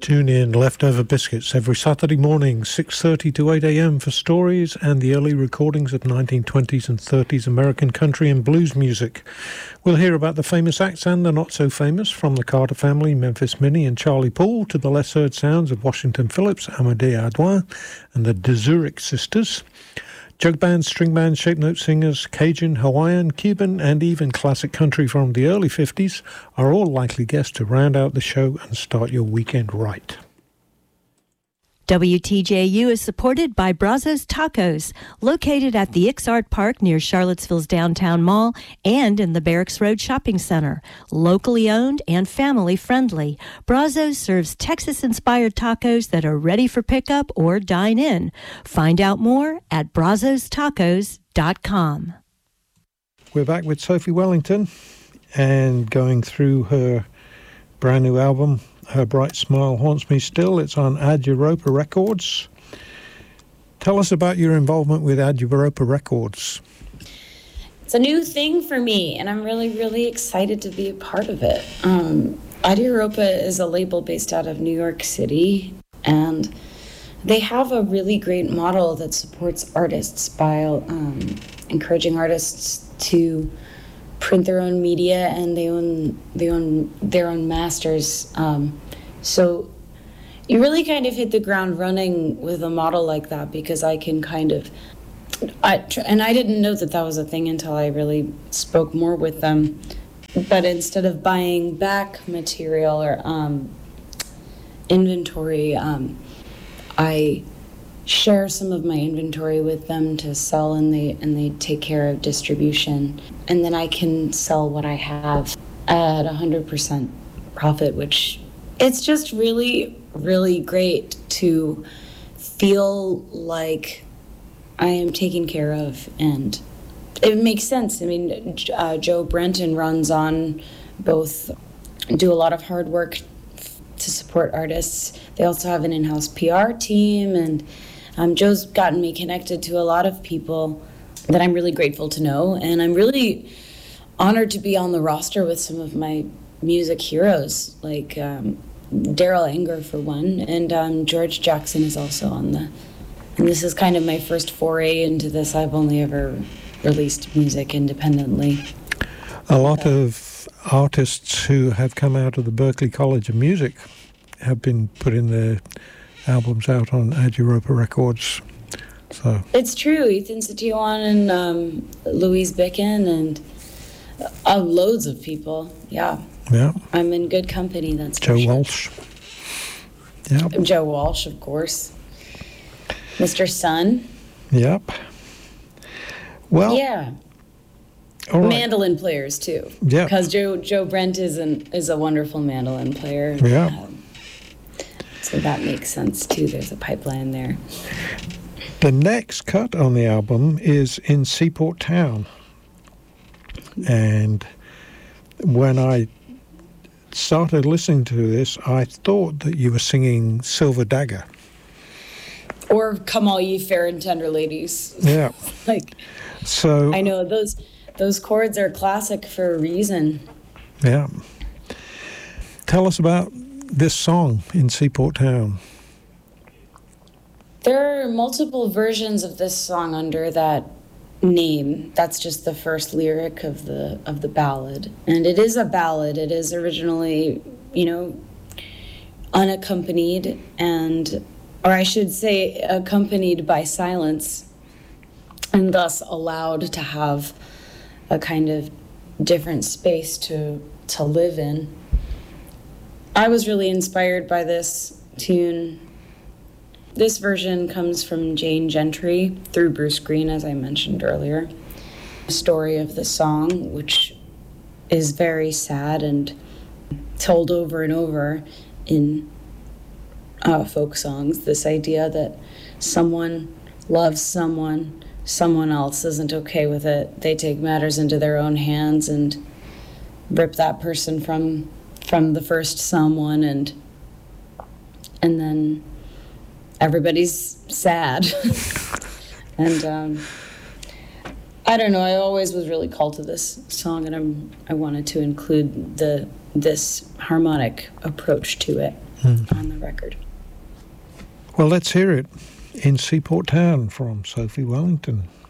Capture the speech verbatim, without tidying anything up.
Tune in Leftover Biscuits every Saturday morning, six thirty to eight a.m. for stories and the early recordings of nineteen twenties and thirties American country and blues music. We'll hear about the famous acts and the not-so-famous, from the Carter Family, Memphis Minnie and Charlie Poole, to the less-heard sounds of Washington Phillips, Amédée Ardouin and the De Zurich Sisters. Jug bands, string bands, shape note singers, Cajun, Hawaiian, Cuban, and even classic country from the early fifties are all likely guests to round out the show and start your weekend right. W T J U is supported by Brazos Tacos, located at the Ixart Park near Charlottesville's downtown mall and in the Barracks Road Shopping Center. Locally owned and family-friendly, Brazos serves Texas-inspired tacos that are ready for pickup or dine in. Find out more at brazos tacos dot com. We're back with Sophie Wellington and going through her brand new album, Her Bright Smile Haunts Me Still. It's on Ad Europa Records. Tell us about your involvement with Ad Europa Records. It's a new thing for me, and I'm really, really excited to be a part of it. Um, Ad Europa is a label based out of New York City, and they have a really great model that supports artists by um, encouraging artists to print their own media, and they own they own their own masters. Um, so you really kind of hit the ground running with a model like that, because I can kind of, I and I didn't know that that was a thing until I really spoke more with them. But instead of buying back material or um, inventory, um, I share some of my inventory with them to sell, and they and they take care of distribution, and then I can sell what I have at one hundred percent profit, which it's just really, really great to feel like I am taken care of, and it makes sense. I mean, uh, Joe Brenton runs on both, do a lot of hard work to support artists. They also have an in-house P R team, and Um, Joe's gotten me connected to a lot of people that I'm really grateful to know, and I'm really honored to be on the roster with some of my music heroes, like um, Daryl Anger for one, and um, George Jackson is also on the, and this is kind of my first foray into this. I've only ever released music independently. A lot uh, of artists who have come out of the Berklee College of Music have been putting their albums out on Ad Europa Records. So it's true. Ethan Satiwan and um, Louise Bicken and uh, loads of people. Yeah. Yeah. I'm in good company. That's Joe for sure. Walsh. Yeah. Joe Walsh, of course. Mister Sun. Yep. Well. Yeah. All right. Mandolin players too. Yeah. Because Joe Joe Brent is an is a wonderful mandolin player. Yeah. Um, So that makes sense, too. There's a pipeline there. The next cut on the album is in Seaport Town. And when I started listening to this, I thought that you were singing Silver Dagger. Or Come All Ye Fair and Tender Ladies. Yeah. Like, so I know those those chords are classic for a reason. Yeah. Tell us about this song, In Seaport Town. There are multiple versions of this song under that name. That's just the first lyric of the of the ballad. And it is a ballad. It is originally, you know, unaccompanied, and, or I should say, accompanied by silence, and thus allowed to have a kind of different space to to live in. I was really inspired by this tune. This version comes from Jane Gentry through Bruce Green, as I mentioned earlier. The story of the song, which is very sad and told over and over in uh, folk songs, this idea that someone loves someone, someone else isn't okay with it. They take matters into their own hands and rip that person from from the first someone, and and then everybody's sad. And um, I don't know, I always was really called to this song, and I'm, I wanted to include the this harmonic approach to it. mm. on the record. Well, let's hear it in Seaport Town from Sophie Wellington.